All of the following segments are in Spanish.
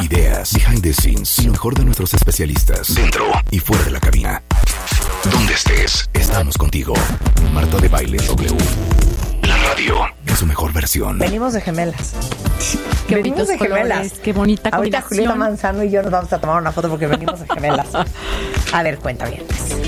Ideas, behind the scenes, y lo mejor de nuestros especialistas, dentro y fuera de la cabina. Donde estés, estamos contigo. Marta de Baile W. La radio en su mejor versión. Venimos de gemelas. Qué venimos de colores, gemelas. Qué bonita Ahorita combinación. Julieta Manzano y yo nos vamos a tomar una foto porque venimos de gemelas. A ver, cuenta bien.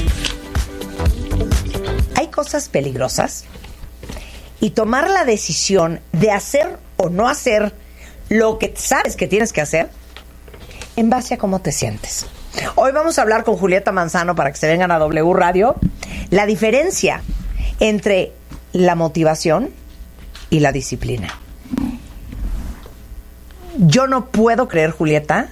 Hay cosas peligrosas y tomar la decisión de hacer o no hacer lo que sabes que tienes que hacer en base a cómo te sientes. Hoy vamos a hablar con Julieta Manzano para que se vengan a W Radio la diferencia entre la motivación y la disciplina. Yo no puedo creer, Julieta,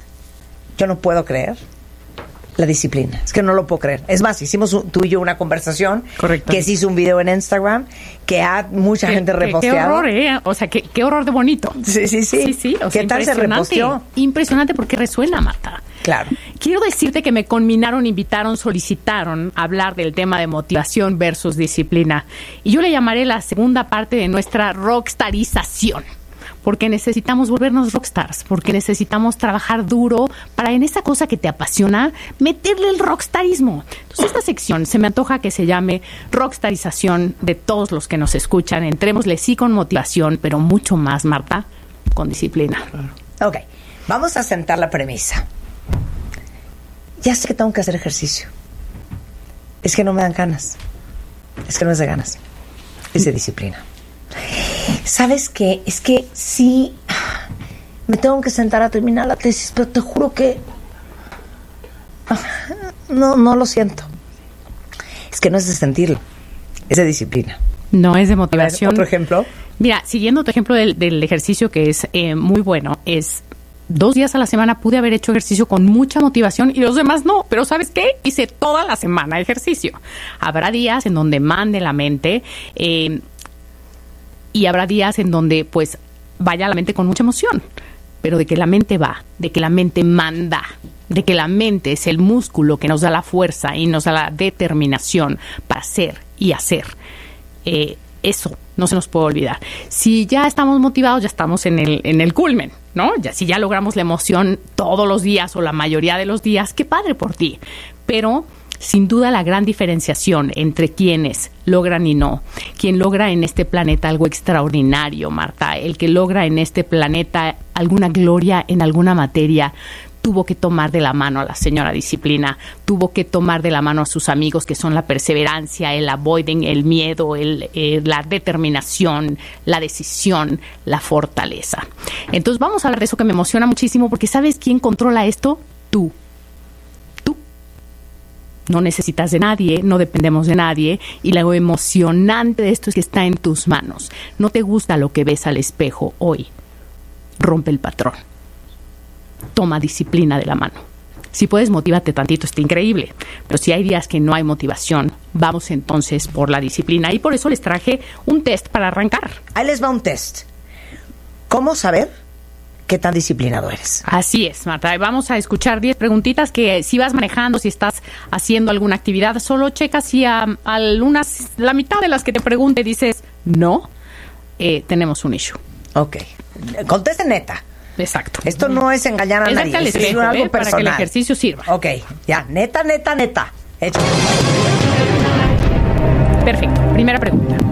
la disciplina. Es que no lo puedo creer. Es más, hicimos tú y yo una conversación. Correcto. Que se hizo un video en Instagram que mucha gente reposteado. Qué horror, ¿eh? O sea, qué horror de bonito. Sí. O sea, ¿Qué tal se reposteó? Impresionante porque resuena, Marta. Claro. Quiero decirte que me conminaron, invitaron, solicitaron hablar del tema de motivación versus disciplina. Y yo le llamaré la segunda parte de nuestra rockstarización. Porque necesitamos volvernos rockstars, porque necesitamos trabajar duro para en esa cosa que te apasiona, meterle el rockstarismo. Entonces esta sección se me antoja que se llame rockstarización de todos los que nos escuchan. Entrémosle sí con motivación, pero mucho más, Marta, con disciplina. Ok, vamos a sentar la premisa. Ya sé que tengo que hacer ejercicio. Es que no me dan ganas. Es que no es de ganas. Es de disciplina. ¿Sabes qué? Es que sí, me tengo que sentar a terminar la tesis, pero te juro que no lo siento. Es que no es de sentirlo, es de disciplina. No es de motivación. ¿Otro ejemplo? Mira, siguiendo tu ejemplo del ejercicio, que es muy bueno, es 2 días a la semana pude haber hecho ejercicio con mucha motivación y los demás no. Pero ¿sabes qué? Hice toda la semana ejercicio. Habrá días en donde mande la mente y habrá días en donde pues vaya la mente con mucha emoción. Pero de que la mente va, de que la mente manda, de que la mente es el músculo que nos da la fuerza y nos da la determinación para hacer y hacer. Eso no se nos puede olvidar. Si ya estamos motivados, ya estamos en el culmen, ¿no? Si ya logramos la emoción todos los días o la mayoría de los días, qué padre por ti. Pero sin duda la gran diferenciación entre quienes logran y no, quien logra en este planeta algo extraordinario, Marta, el que logra en este planeta alguna gloria en alguna materia, tuvo que tomar de la mano a la señora disciplina, tuvo que tomar de la mano a sus amigos que son la perseverancia, el avoiding, el miedo, la determinación, la decisión, la fortaleza. Entonces vamos a hablar de eso que me emociona muchísimo porque ¿sabes quién controla esto? Tú. No necesitas de nadie, no dependemos de nadie y lo emocionante de esto es que está en tus manos. No te gusta lo que ves al espejo hoy. Rompe el patrón. Toma disciplina de la mano. Si puedes, motívate tantito, está increíble. Pero si hay días que no hay motivación, vamos entonces por la disciplina. Y por eso les traje un test para arrancar. Ahí les va un test. ¿Cómo saber qué tan disciplinado eres? Así es, Marta. Vamos a escuchar 10 preguntitas que si vas manejando, si estás haciendo alguna actividad, solo checa si la mitad de las que te pregunte dices no, tenemos un issue. Ok. Conteste neta. Exacto. Esto no es engañar a nadie, al espejo, es algo personal. para que el ejercicio sirva. Ok, ya, neta. Hecho. Perfecto. Primera pregunta.